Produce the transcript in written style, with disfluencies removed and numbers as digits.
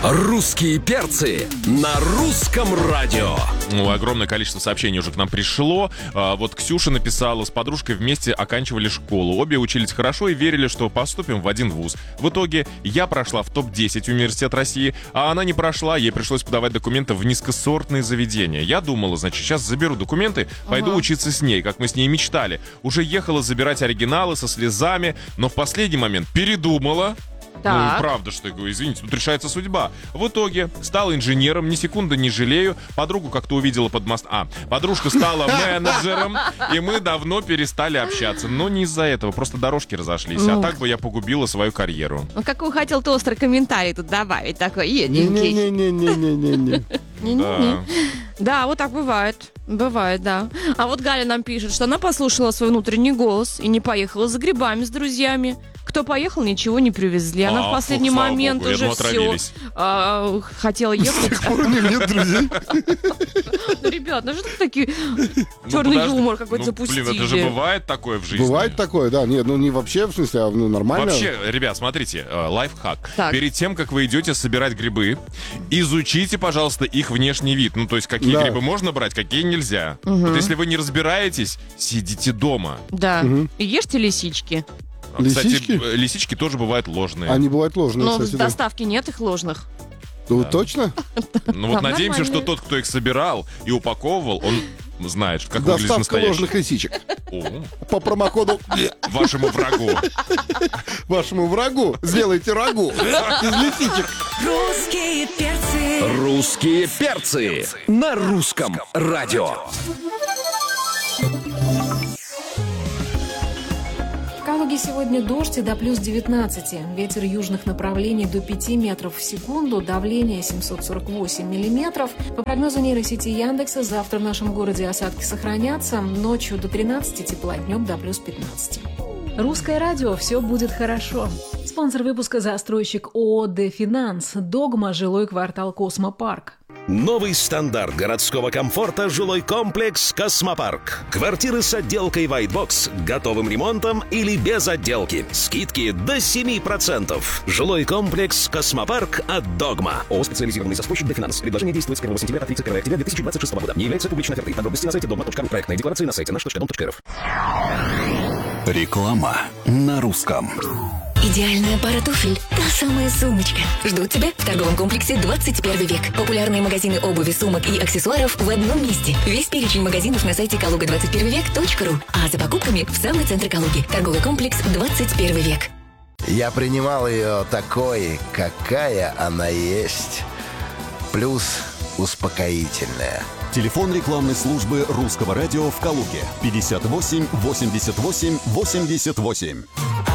Русские перцы на русском радио. Огромное количество сообщений уже к нам пришло. Вот Ксюша написала: с подружкой вместе оканчивали школу. Обе учились хорошо и верили, что поступим в один вуз. В итоге я прошла в топ-10 университет России, а она не прошла. Ей пришлось подавать документы в низкосортные заведения. Я думала, значит, сейчас заберу документы, пойду учиться с ней, как мы с ней мечтали. Уже ехала забирать оригиналы со слезами, но в последний момент передумала. Так. Ну, правда, что я говорю, извините, тут решается судьба. В итоге стал инженером, ни секунды не жалею. Подругу как-то увидела под мост. Подружка стала менеджером, и мы давно перестали общаться. Но не из-за этого, просто дорожки разошлись. А так бы я погубила свою карьеру. Ну, какой хотел ты острый комментарий тут добавить, такой еденький. Не-не-не-не-не-не-не. Да, вот так бывает. Бывает, да. А вот Галя нам пишет, что она послушала свой внутренний голос и не поехала за грибами с друзьями. Кто поехал, ничего не привезли. Она в последний момент уже все хотела ехать. Нет друзей. Ну, ребят, ну что вы такие черный юмор какой-то запустили? Блин, это же бывает такое в жизни. Бывает такое, да. Нет, ну не вообще, в смысле, а нормально. Вообще, ребят, смотрите, лайфхак. Так. Перед тем, как вы идете собирать грибы, изучите, пожалуйста, их внешний вид. Ну, то есть, какие грибы можно брать, какие нельзя. Вот если вы не разбираетесь, сидите дома. Да. И ешьте лисички. Лисички? Кстати, лисички тоже бывают ложные. Они бывают ложные, Но кстати, в да. доставке нет их ложных. Ну, точно? Ну вот Там надеемся, что нормально. тот, кто их собирал и упаковывал, он знает, как выглядит Доставка настоящий. ложных лисичек. О, По промокоду вашему врагу. вашему врагу сделайте рагу из лисичек. Русские перцы. Русские перцы на русском радио. В Калуге сегодня дождь и до плюс 19. Ветер южных направлений до 5 метров в секунду, давление 748 миллиметров. По прогнозу нейросети Яндекса, завтра в нашем городе осадки сохранятся. Ночью до 13 тепла, днем до плюс 15. Русское радио. Все будет хорошо. Спонсор выпуска — застройщик ООО «Дефинанс». «Догма», жилой квартал «Космопарк». Новый стандарт городского комфорта — жилой комплекс «Космопарк». Квартиры с отделкой White Box, готовым ремонтом или без отделки. Скидки до 7%. Жилой комплекс «Космопарк» от «Догма». ООО «Специализированный застройщик Дефинанс». Предложение действует с 1 сентября по 31 октября 2026 года. Не является публичной офертой. Подробности на сайте dogma.ru. Проектная декларация на сайте наш.дом.рф. Реклама на русском. Идеальная пара туфель. Та самая сумочка. Ждут тебя в торговом комплексе 21 век. Популярные магазины обуви, сумок и аксессуаров в одном месте. Весь перечень магазинов на сайте kaluga21vek.ru. А за покупками в самый центр Калуги. Торговый комплекс 21 век. Я принимал ее такой, какая она есть. Плюс успокоительная. Телефон рекламной службы русского радио в Калуге. 58 88 88.